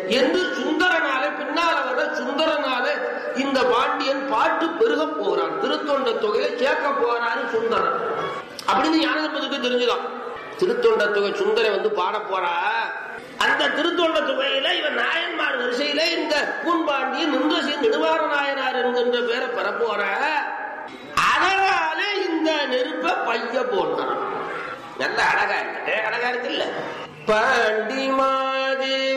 என்று சுந்தரனாலே பின்னால வர சுந்தரனால இந்த பாண்டியன் பாட்டு பெருக போகிறான். திருத்தொண்ட தொகையை சேர்க்க போறாரு சுந்தரன் அப்படின்னு ஞானசம்பந்தருக்கு தெரிஞ்சுதான். திருத்தொண்ட தொகை சுந்தரை பாட போறா. அந்த திருத்தொண்ட தொகையில இவன் நாயன்மார் வரிசையில இந்த பூன்பாண்டியன் நின்றசி நெடுவார நாயனார் என்கின்ற பேரை பெறப்போற. அதனாலே இந்த நெருப்ப பைய போடுறான். நல்ல அழகா இருக்கு, அழகா இருக்கு இல்ல. பாண்டி மாதே